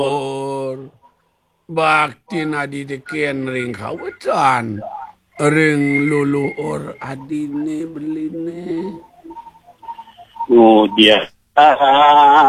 bakti nadi deken ring kawetan ring luluur adine beline Oh dia